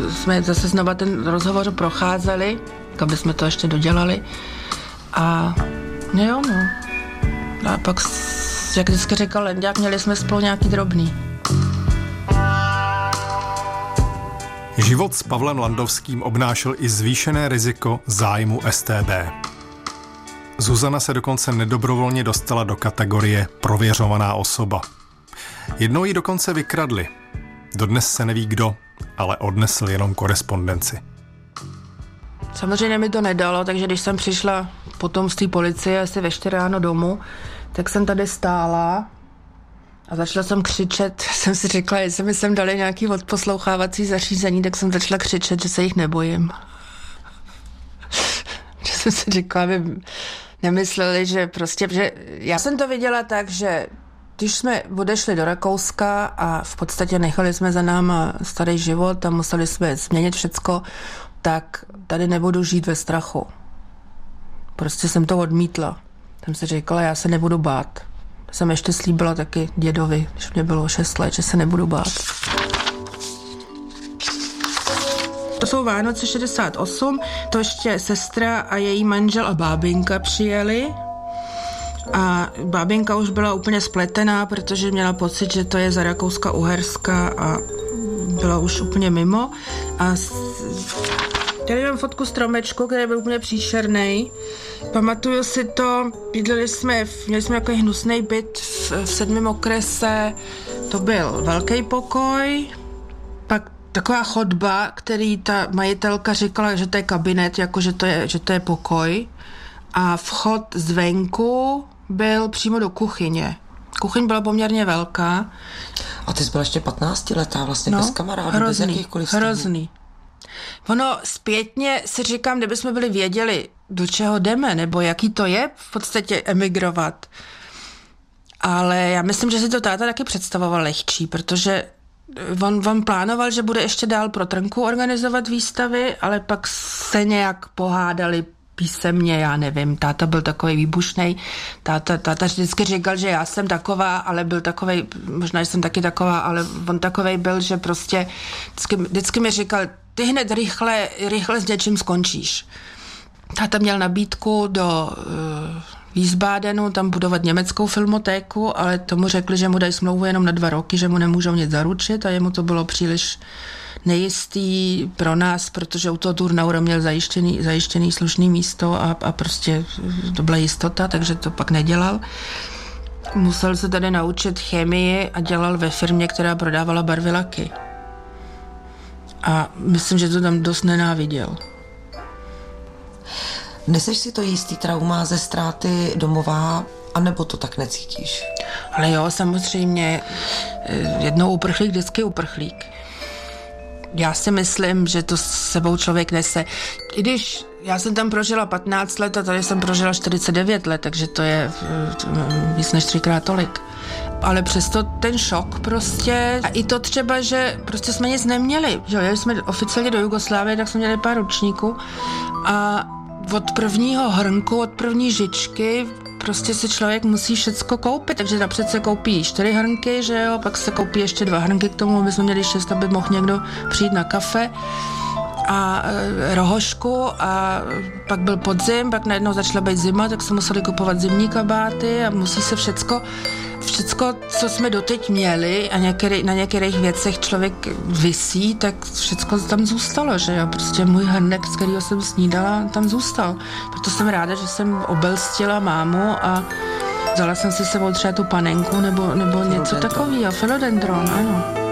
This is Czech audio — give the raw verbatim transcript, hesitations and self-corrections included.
jsme zase znova ten rozhovor procházeli, aby jsme to ještě dodělali. A jo, no. A pak, jak vždycky říkal Lendák, měli jsme spolu nějaký drobný. Život s Pavlem Landovským obnášel i zvýšené riziko zájmu S T B. Zuzana se dokonce nedobrovolně dostala do kategorie prověřovaná osoba. Jednou ji dokonce vykradli. Dodnes se neví kdo, ale odnesl jenom korespondenci. Samozřejmě mi to nedalo, takže když jsem přišla potom z té policie asi ve čtyři ráno domů, tak jsem tady stála a začala jsem křičet. Jsem si řekla, jestli mi sem dali nějaký odposlouchávací zařízení, tak jsem začala křičet, že se jich nebojím. Že jsem si řekla, aby nemysleli, že prostě, že já jsem to viděla tak, že když jsme odešli do Rakouska a v podstatě nechali jsme za náma starý život a museli jsme změnit všecko, tak tady nebudu žít ve strachu. Prostě jsem to odmítla. Tam si říkala, já se nebudu bát. Jsem ještě slíbila taky dědovi, když mě bylo šest let, že se nebudu bát. To jsou Vánoce šedesát osm, to ještě sestra a její manžel a bábinka přijeli. A bábinka už byla úplně spletená, protože měla pocit, že to je za Rakouska-Uherska a byla už úplně mimo. A tady mám fotku stromečku, který byl úplně příšernej. Pamatuju si to, bydleli jsme, měli jsme takový hnusný byt v, v sedmém okrese, to byl velký pokoj, pak taková chodba, který ta majitelka říkala, že to je kabinet, jako že to je, že to je pokoj, a vchod zvenku byl přímo do kuchyně. Kuchyň byla poměrně velká. A ty jsi byla ještě patnáctiletá vlastně, no, bez kamarádů, bez jakýchkoliv stavů. Hrozný. Ono zpětně si říkám, kdybychom byli věděli, do čeho jdeme, nebo jaký to je v podstatě emigrovat. Ale já myslím, že si to táta taky představoval lehčí, protože on, on plánoval, že bude ještě dál pro Trnku organizovat výstavy, ale pak se nějak pohádali písemně, já nevím, táta byl takovej výbušnej, táta, táta vždycky říkal, že já jsem taková, ale byl takovej, možná jsem taky taková, ale on takovej byl, že prostě vždycky, vždycky mi říkal, ty hned rychle, rychle s něčím skončíš. Táta měl nabídku do uh, Wiesbadenu, tam budovat německou filmotéku, ale tomu řekli, že mu dají smlouvu jenom na dva roky, že mu nemůžou nic zaručit a jemu to bylo příliš nejistý pro nás, protože u toho Turnauera měl zajištěný, zajištěný slušný místo a, a prostě to byla jistota, takže to pak nedělal. Musel se tady naučit chemii a dělal ve firmě, která prodávala barvilaky. A myslím, že to tam dost nenáviděl. Neseš si to jistý trauma ze ztráty domova, anebo to tak necítíš? Ale jo, samozřejmě. Jednou uprchlík, vždycky uprchlík. Já si myslím, že to s sebou člověk nese. I když já jsem tam prožila patnáct let a tady jsem prožila čtyřicet devět let, takže to je víc než třikrát tolik. Ale přesto ten šok prostě, a i to třeba, že prostě jsme nic neměli. Že jeli jsme oficiálně do Jugoslávie, tak jsme měli pár ročníků a od prvního hrnku, od první žičky prostě si člověk musí všecko koupit, takže napřed se koupí čtyři hrnky, že jo, pak se koupí ještě dva hrnky k tomu, aby jsme měli šest, aby mohl někdo přijít na kafe a e, rohošku a pak byl podzim, pak najednou začala být zima, tak se museli kupovat zimní kabáty a musí se všecko, všecko, co jsme doteď měli a některý, na některých věcech člověk visí, tak všecko tam zůstalo, že jo, prostě můj hrnek, z kterého jsem snídala, tam zůstal. Proto jsem ráda, že jsem obelstila mámu a vzala jsem si sebou třeba tu panenku nebo, nebo něco takového, philodendron, ano.